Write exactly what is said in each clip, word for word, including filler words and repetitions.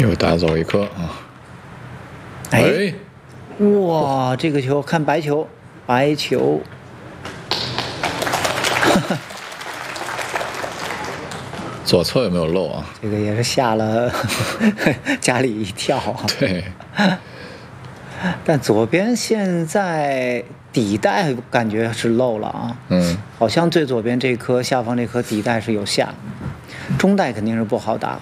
又打走一颗啊！ 哎，哇，这个球看白球，白球， 左侧有没有漏啊？ 这个也是吓了家里一跳啊。 对， 但左边现在底带感觉是漏了啊。 嗯， 好像最左边这颗下方这颗底带是有下，中带肯定是不好打。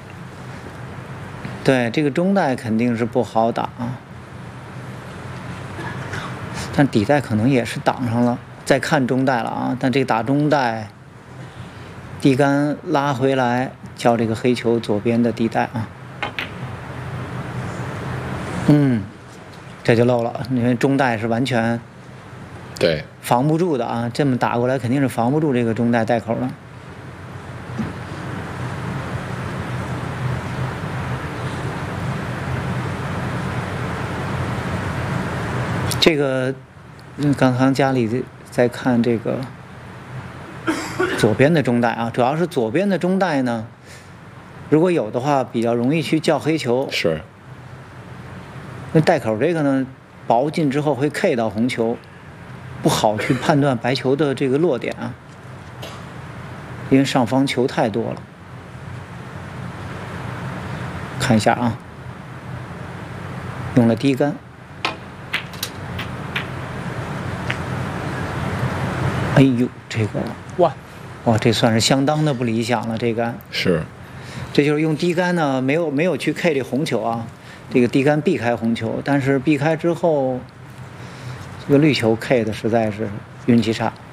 对，这个中带肯定是不好打啊，但底带可能也是挡上了。再看中带了啊，但这个打中带，地杆拉回来，叫这个黑球左边的地带啊。嗯，这就漏了，因为中带是完全对防不住的啊，这么打过来肯定是防不住这个中带带口的。这个，嗯，刚刚家里在看这个左边的中带啊，主要是左边的中带呢，如果有的话，比较容易去叫黑球。 是。 那带口这个呢，薄进之后会 K 到红球，不好去判断白球的这个落点啊，因为上方球太多了。看一下啊，用了低杆。哎呦，这个哇哇，这算是相当的不理想了。这杆是， 这就是用低杆呢，没有没有去 K 这红球啊，这个低杆避开红球，但是避开之后，这个绿球 K 的实在是运气差。